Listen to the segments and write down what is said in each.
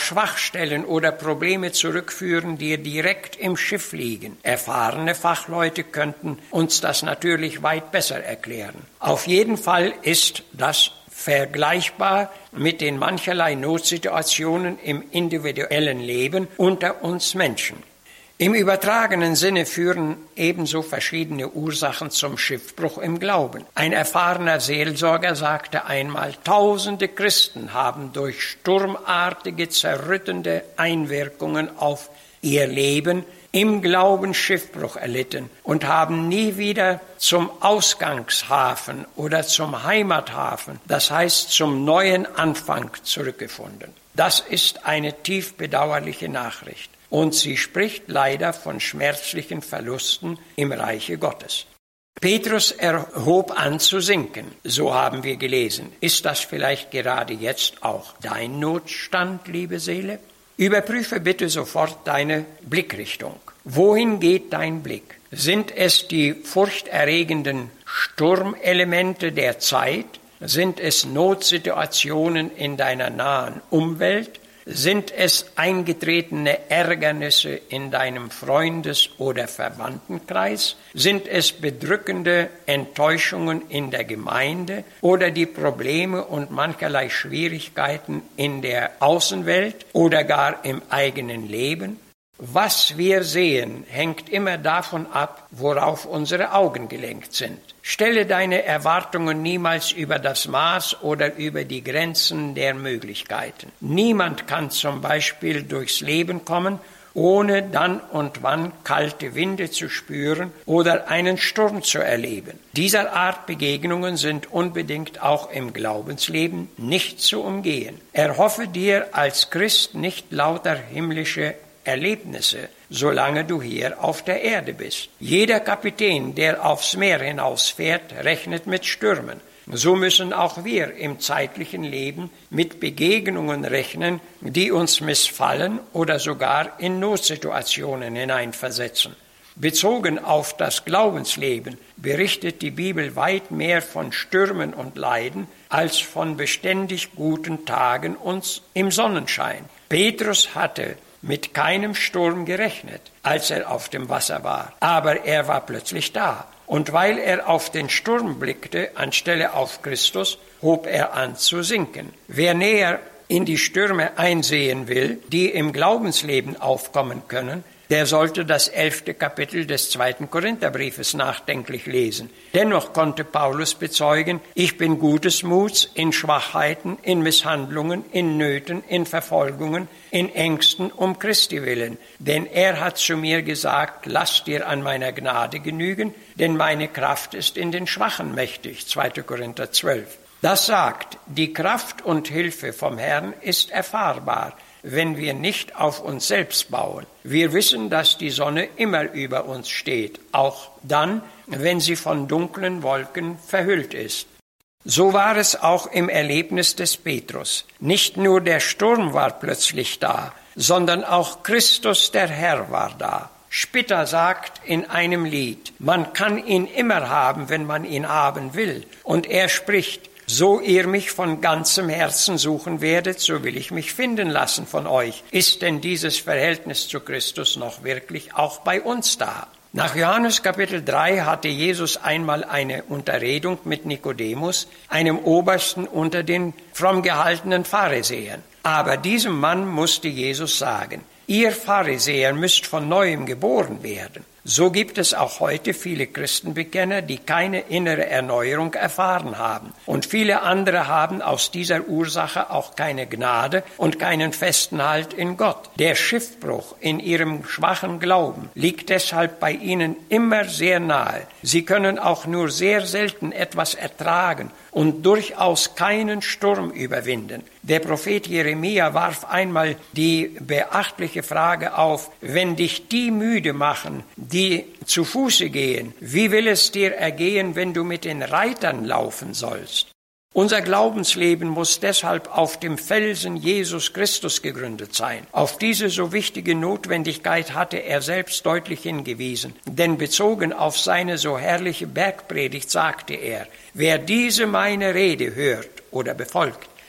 Schwachstellen oder Probleme zurückführen, die direkt im Schiff liegen. Erfahrene Fachleute könnten uns das natürlich weit besser erklären. Auf jeden Fall ist das vergleichbar mit den mancherlei Notsituationen im individuellen Leben unter uns Menschen. Im übertragenen Sinne führen ebenso verschiedene Ursachen zum Schiffbruch im Glauben. Ein erfahrener Seelsorger sagte einmal, tausende Christen haben durch sturmartige, zerrüttende Einwirkungen auf ihr Leben im Glauben Schiffbruch erlitten und haben nie wieder zum Ausgangshafen oder zum Heimathafen, das heißt zum neuen Anfang, zurückgefunden. Das ist eine tief bedauerliche Nachricht. Und sie spricht leider von schmerzlichen Verlusten im Reiche Gottes. Petrus erhob an zu sinken, so haben wir gelesen. Ist das vielleicht gerade jetzt auch dein Notstand, liebe Seele? Überprüfe bitte sofort deine Blickrichtung. Wohin geht dein Blick? Sind es die furchterregenden Sturmelemente der Zeit? Sind es Notsituationen in deiner nahen Umwelt? Sind es eingetretene Ärgernisse in deinem Freundes- oder Verwandtenkreis? Sind es bedrückende Enttäuschungen in der Gemeinde oder die Probleme und mancherlei Schwierigkeiten in der Außenwelt oder gar im eigenen Leben? Was wir sehen, hängt immer davon ab, worauf unsere Augen gelenkt sind. Stelle deine Erwartungen niemals über das Maß oder über die Grenzen der Möglichkeiten. Niemand kann zum Beispiel durchs Leben kommen, ohne dann und wann kalte Winde zu spüren oder einen Sturm zu erleben. Dieser Art Begegnungen sind unbedingt auch im Glaubensleben nicht zu umgehen. Erhoffe dir als Christ nicht lauter himmlische Erlebnisse, solange du hier auf der Erde bist. Jeder Kapitän, der aufs Meer hinausfährt, rechnet mit Stürmen. So müssen auch wir im zeitlichen Leben mit Begegnungen rechnen, die uns missfallen oder sogar in Notsituationen hineinversetzen. Bezogen auf das Glaubensleben berichtet die Bibel weit mehr von Stürmen und Leiden als von beständig guten Tagen und im Sonnenschein. Petrus hatte mit keinem Sturm gerechnet, als er auf dem Wasser war, aber er war plötzlich da. Und weil er auf den Sturm blickte, anstelle auf Christus, hob er an zu sinken. Wer näher in die Stürme einsehen will, die im Glaubensleben aufkommen können, der sollte das 11. Kapitel des 2. Korintherbriefes nachdenklich lesen. Dennoch konnte Paulus bezeugen, ich bin gutes Muts in Schwachheiten, in Misshandlungen, in Nöten, in Verfolgungen, in Ängsten um Christi willen. Denn er hat zu mir gesagt, lass dir an meiner Gnade genügen, denn meine Kraft ist in den Schwachen mächtig. 2. Korinther 12. Das sagt, die Kraft und Hilfe vom Herrn ist erfahrbar, wenn wir nicht auf uns selbst bauen. Wir wissen, dass die Sonne immer über uns steht, auch dann, wenn sie von dunklen Wolken verhüllt ist. So war es auch im Erlebnis des Petrus. Nicht nur der Sturm war plötzlich da, sondern auch Christus der Herr war da. Spitter sagt in einem Lied, man kann ihn immer haben, wenn man ihn haben will. Und er spricht, so ihr mich von ganzem Herzen suchen werdet, so will ich mich finden lassen von euch. Ist denn dieses Verhältnis zu Christus noch wirklich auch bei uns da? Nach Johannes Kapitel 3 hatte Jesus einmal eine Unterredung mit Nikodemus, einem Obersten unter den fromm gehaltenen Pharisäern. Aber diesem Mann musste Jesus sagen, ihr Pharisäer müsst von Neuem geboren werden. So gibt es auch heute viele Christenbekenner, die keine innere Erneuerung erfahren haben. Und viele andere haben aus dieser Ursache auch keine Gnade und keinen festen Halt in Gott. Der Schiffbruch in ihrem schwachen Glauben liegt deshalb bei ihnen immer sehr nahe. Sie können auch nur sehr selten etwas ertragen und durchaus keinen Sturm überwinden. Der Prophet Jeremia warf einmal die beachtliche Frage auf, wenn dich die müde machen, die zu Fuße gehen, wie will es dir ergehen, wenn du mit den Reitern laufen sollst? Unser Glaubensleben muss deshalb auf dem Felsen Jesus Christus gegründet sein. Auf diese so wichtige Notwendigkeit hatte er selbst deutlich hingewiesen, denn bezogen auf seine so herrliche Bergpredigt sagte er, wer diese meine Rede hört oder befolgt,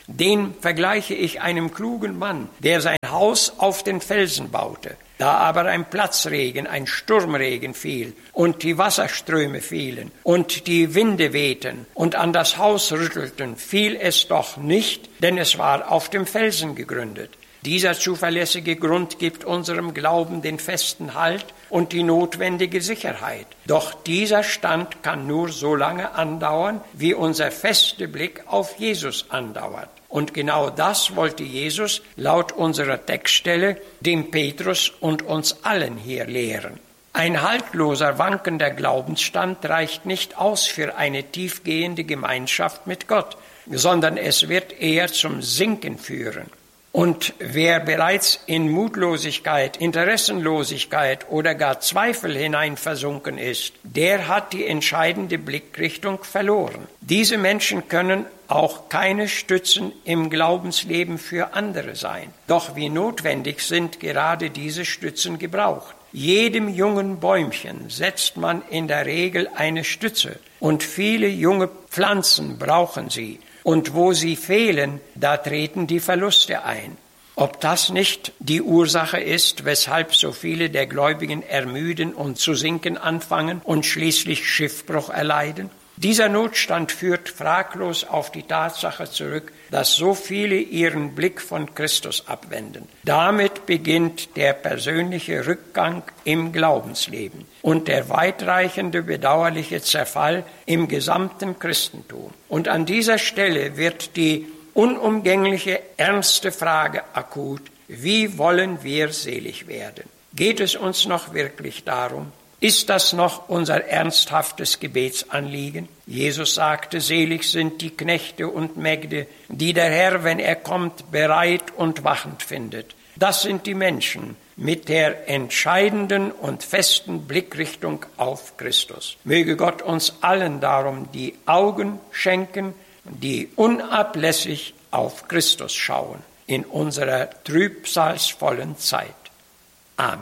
Den vergleiche ich einem klugen Mann, der sein Haus auf den Felsen baute. Da aber ein Platzregen, ein Sturmregen fiel und die Wasserströme fielen und die Winde wehten und an das Haus rüttelten, fiel es doch nicht, denn es war auf dem Felsen gegründet. Dieser zuverlässige Grund gibt unserem Glauben den festen Halt und die notwendige Sicherheit. Doch dieser Stand kann nur so lange andauern, wie unser fester Blick auf Jesus andauert. Und genau das wollte Jesus laut unserer Textstelle dem Petrus und uns allen hier lehren. Ein haltloser, wankender Glaubensstand reicht nicht aus für eine tiefgehende Gemeinschaft mit Gott, sondern es wird eher zum Sinken führen. Und wer bereits in Mutlosigkeit, Interessenlosigkeit oder gar Zweifel hinein versunken ist, der hat die entscheidende Blickrichtung verloren. Diese Menschen können auch keine Stützen im Glaubensleben für andere sein. Doch wie notwendig sind gerade diese Stützen gebraucht. Jedem jungen Bäumchen setzt man in der Regel eine Stütze und viele junge Pflanzen brauchen sie. Und wo sie fehlen, da treten die Verluste ein. Ob das nicht die Ursache ist, weshalb so viele der Gläubigen ermüden und zu sinken anfangen und schließlich Schiffbruch erleiden? Dieser Notstand führt fraglos auf die Tatsache zurück, dass so viele ihren Blick von Christus abwenden. Damit beginnt der persönliche Rückgang im Glaubensleben und der weitreichende, bedauerliche Zerfall im gesamten Christentum. Und an dieser Stelle wird die unumgängliche, ernste Frage akut: Wie wollen wir selig werden? Geht es uns noch wirklich darum? Ist das noch unser ernsthaftes Gebetsanliegen? Jesus sagte, selig sind die Knechte und Mägde, die der Herr, wenn er kommt, bereit und wachend findet. Das sind die Menschen mit der entscheidenden und festen Blickrichtung auf Christus. Möge Gott uns allen darum die Augen schenken, die unablässig auf Christus schauen in unserer trübsalvollen Zeit. Amen.